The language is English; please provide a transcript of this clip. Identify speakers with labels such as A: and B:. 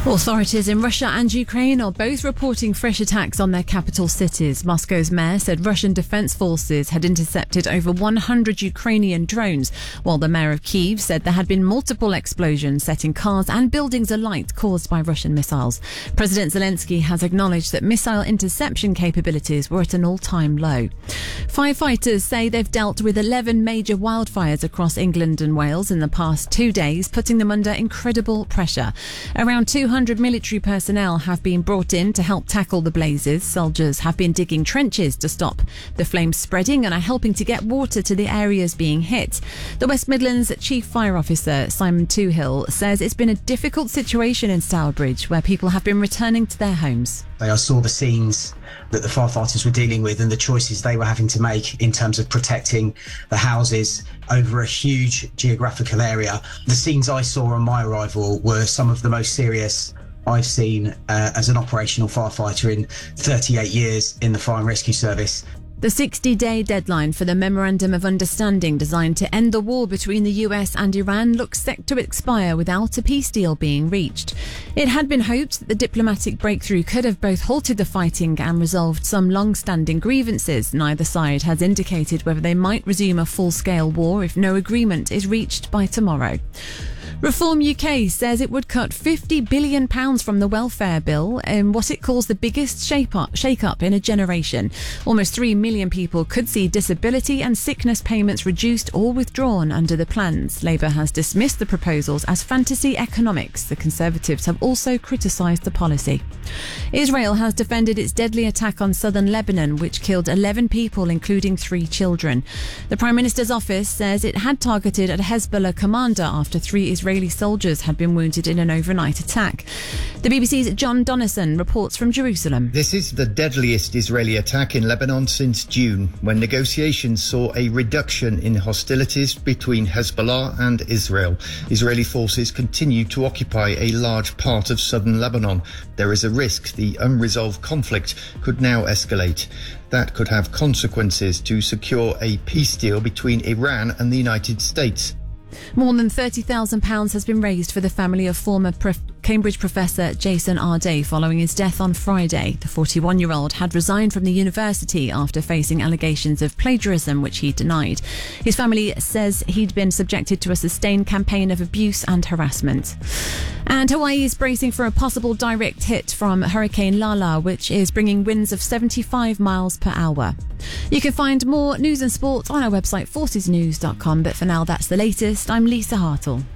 A: Authorities in Russia and Ukraine are both reporting fresh attacks on their capital cities. Moscow's mayor said Russian defense forces had intercepted over 100 Ukrainian drones, while the mayor of Kyiv said there had been multiple explosions setting cars and buildings alight caused by Russian missiles. President Zelensky has acknowledged that missile interception capabilities were at an all-time low. Firefighters say they've dealt with 11 major wildfires across England and Wales in the past 2 days, putting them under incredible pressure. Around 200 military personnel have been brought in to help tackle the blazes. Soldiers have been digging trenches to stop the flames spreading and are helping to get water to the areas being hit. The West Midlands Chief Fire Officer Simon Toohill says it's been a difficult situation in Stourbridge, where people have been returning to their homes.
B: I saw the scenes that the firefighters were dealing with and the choices they were having to make in terms of protecting the houses over a huge geographical area. The scenes I saw on my arrival were some of the most serious I've seen as an operational firefighter in 38 years in the Fire and Rescue Service.
A: The 60-day deadline for the Memorandum of Understanding designed to end the war between the US and Iran looks set to expire without a peace deal being reached. It had been hoped that the diplomatic breakthrough could have both halted the fighting and resolved some long-standing grievances. Neither side has indicated whether they might resume a full-scale war if no agreement is reached by tomorrow. Reform UK says it would cut £50 billion from the welfare bill in what it calls the biggest shake-up in a generation. Almost 3 million people could see disability and sickness payments reduced or withdrawn under the plans. Labour has dismissed the proposals as fantasy economics. The Conservatives have also criticised the policy. Israel has defended its deadly attack on southern Lebanon, which killed 11 people, including 3 children. The Prime Minister's office says it had targeted a Hezbollah commander after 3 Israeli soldiers had been wounded in an overnight attack. The BBC's John Donnison reports from Jerusalem.
C: This is the deadliest Israeli attack in Lebanon since June, when negotiations saw a reduction in hostilities between Hezbollah and Israel. Israeli forces continue to occupy a large part of southern Lebanon. There is a risk the unresolved conflict could now escalate. That could have consequences to secure a peace deal between Iran and the United States.
A: More than £30,000 has been raised for the family of former Cambridge professor Jason Arday following his death on Friday. The 41-year-old had resigned from the university after facing allegations of plagiarism, which he denied. His family says he'd been subjected to a sustained campaign of abuse and harassment. And Hawaii is bracing for a possible direct hit from Hurricane Lala, which is bringing winds of 75 miles per hour. You can find more news and sports on our website, forcesnews.com. But for now, that's the latest. I'm Lisa Hartle.